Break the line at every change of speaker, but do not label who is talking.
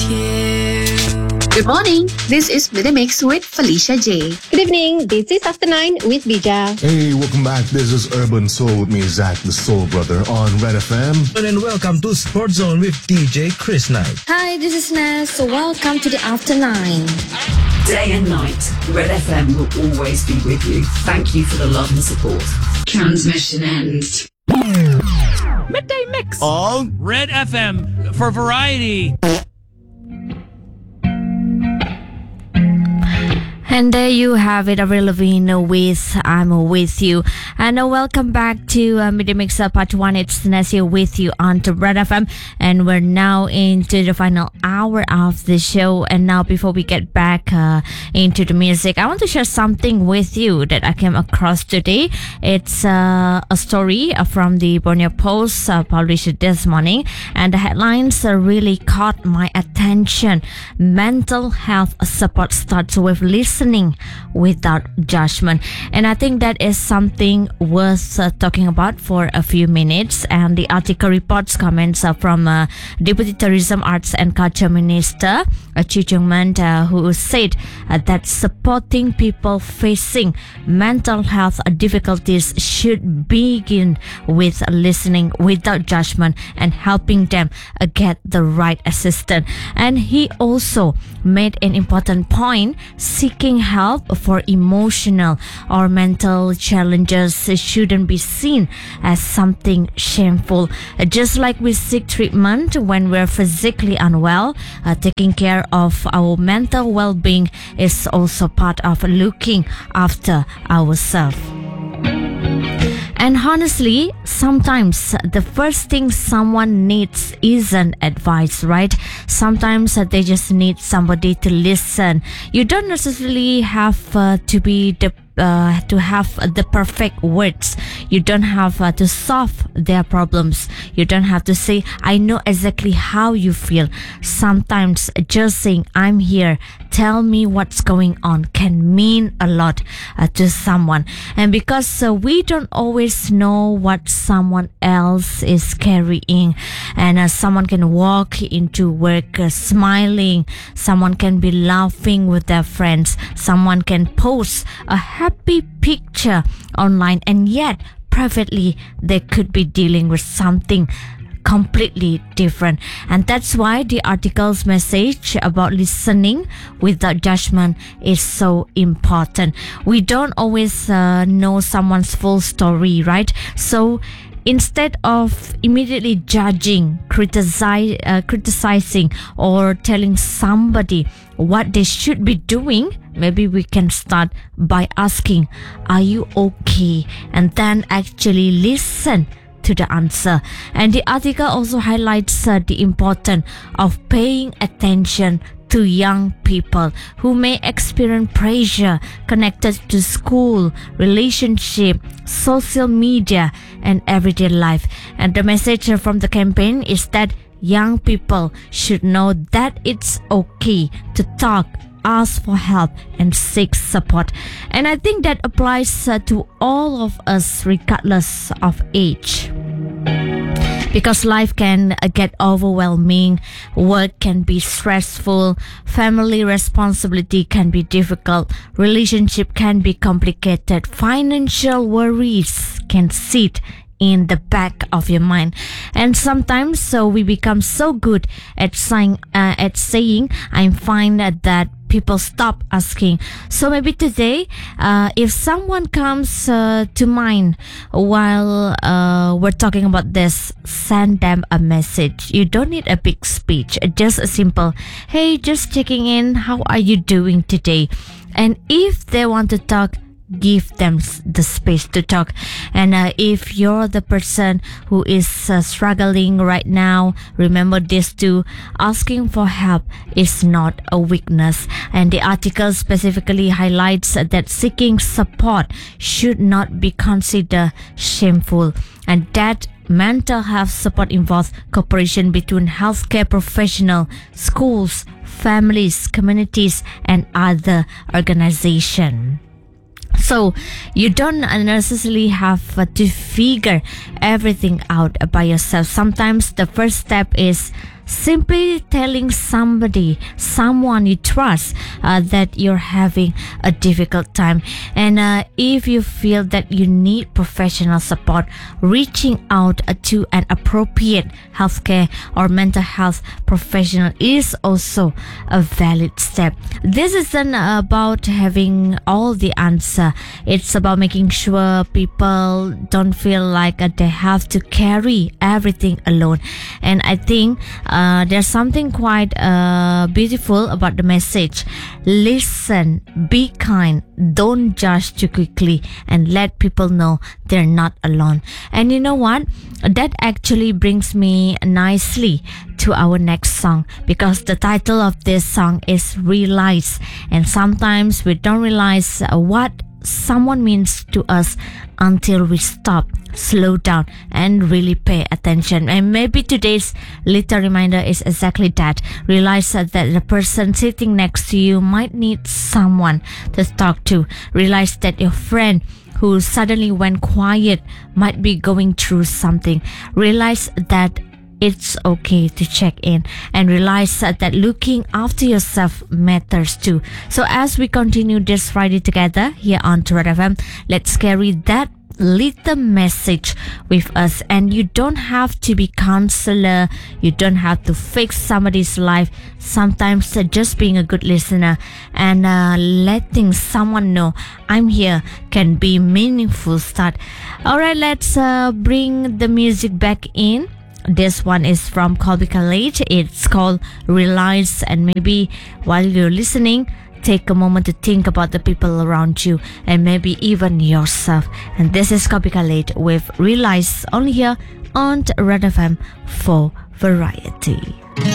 Good morning. This is With the Mix with Felicia J.
Good evening. This is After 9 with Bija.
Hey, welcome back. This is Urban Soul with me, Zach the Soul Brother on Red FM.
And welcome to Sport Zone with DJ Chris Knight.
Hi, this is Naz. So welcome to the After 9.
Day and night, Red FM will always be with you. Thank you for the love and support. Transmission ends.
Midday Mix
On
Red FM for variety.
And there you have it, Avril Lavigne with I'm With You. And welcome back to Midday Mix Part 1. It's Nessie with you on to Red FM. And we're now into the final hour of the show. And now before we get back into the music, I want to share something with you that I came across today. It's a story from the Borneo Post published this morning. And the headlines really caught my attention. Mental health support starts with listening without judgment, and I think that is something worth talking about for a few minutes. And the article reports comments from Deputy Tourism, Arts and Culture Minister Chi Chung-man, who said that supporting people facing mental health difficulties should begin with listening without judgment and helping them get the right assistance. And he also made an important point: seeking help for emotional or mental challenges shouldn't be seen as something shameful. Just like we seek treatment when we're physically unwell, taking care of our mental well-being is also part of looking after ourselves. And honestly, sometimes the first thing someone needs isn't advice, right? Sometimes they just need somebody to listen. You don't necessarily have to be to have the perfect words. You don't have to solve their problems. You don't have to say, I know exactly how you feel. Sometimes just saying, I'm here, tell me what's going on, can mean a lot to someone. And because we don't always know what someone else is carrying, and someone can walk into work smiling, someone can be laughing with their friends, someone can post a happy picture online, and yet privately they could be dealing with something completely different. And that's why the article's message about listening without judgment is so important. We don't always know someone's full story, right? So instead of immediately judging, criticizing, or telling somebody what they should be doing, maybe we can start by asking, are you okay? And then actually listen to the answer. And the article also highlights the importance of paying attention to young people who may experience pressure connected to school, relationship, social media, and everyday life. And the message from the campaign is that young people should know that it's okay to talk, ask for help, and seek support. And I think that applies to all of us regardless of age. Because life can get overwhelming, work can be stressful, family responsibility can be difficult, relationship can be complicated, financial worries can sit in the back of your mind. And sometimes we become so good at saying I'm fine, that people stop asking. So maybe today, if someone comes to mind while we're talking about this, send them a message. You don't need a big speech, just a simple, hey, just checking in, how are you doing today? And if they want to talk, give them the space to talk. And if you're the person who is struggling right now, remember this too: asking for help is not a weakness. And the article specifically highlights that seeking support should not be considered shameful, and that mental health support involves cooperation between healthcare professionals, schools, families, communities, and other organizations. So you don't necessarily have to figure everything out by yourself. Sometimes the first step is simply telling someone you trust that you're having a difficult time. And if you feel that you need professional support, reaching out to an appropriate healthcare or mental health professional is also a valid step. This isn't about having all the answer. It's about making sure people don't feel like they have to carry everything alone. And I think there's something quite beautiful about the message. Listen, be kind, don't judge too quickly, and let people know they're not alone. And you know what? That actually brings me nicely to our next song, because the title of this song is Realize. And sometimes we don't realize what someone means to us until we stop, slow down, and really pay attention. And maybe today's little reminder is exactly that. Realize that the person sitting next to you might need someone to talk to. Realize that your friend who suddenly went quiet might be going through something. Realize that it's okay to check in, and realize that looking after yourself matters too. So as we continue this Friday together here on Red FM, let's carry that little message with us. And you don't have to be counselor, you don't have to fix somebody's life. Sometimes just being a good listener and letting someone know I'm here can be meaningful start. Alright, let's bring the music back in. This one is from Colby Khalid. It's called Realize. And maybe while you're listening, take a moment to think about the people around you and maybe even yourself. And this is Colby Khalid with Realize, only here on Red FM for Variety.